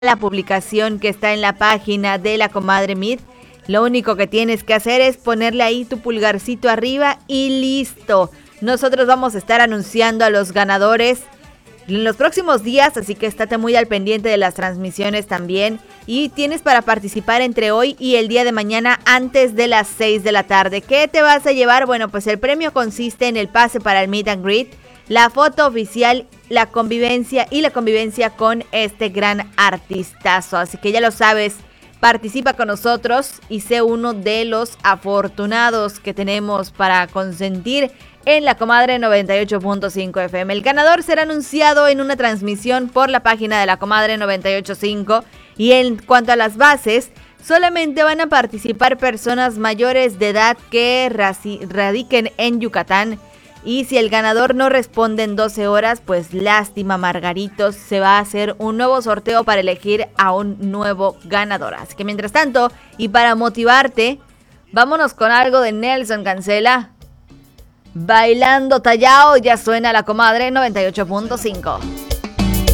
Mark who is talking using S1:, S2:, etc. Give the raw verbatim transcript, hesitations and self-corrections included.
S1: la publicación que está en la página de la Comadre Meet. Lo único que tienes que hacer es ponerle ahí tu pulgarcito arriba y listo. Nosotros vamos a estar anunciando a los ganadores en los próximos días, así que estate muy al pendiente de las transmisiones también. Y tienes para participar entre hoy y el día de mañana antes de las seis de la tarde. ¿Qué te vas a llevar? Bueno, pues el premio consiste en el pase para el Meet and Greet, la foto oficial, la convivencia y la convivencia con este gran artistazo. Así que ya lo sabes, participa con nosotros y sé uno de los afortunados que tenemos para consentir en la Comadre noventa y ocho punto cinco F M. El ganador será anunciado en una transmisión por la página de la Comadre noventa y ocho punto cinco. Y en cuanto a las bases, solamente van a participar personas mayores de edad que radiquen en Yucatán. Y si el ganador no responde en doce horas, pues lástima, Margaritos, se va a hacer un nuevo sorteo para elegir a un nuevo ganador. Así que mientras tanto, y para motivarte, vámonos con algo de Nelson Cancela. Bailando Tallao, ya suena la Comadre noventa y ocho punto cinco.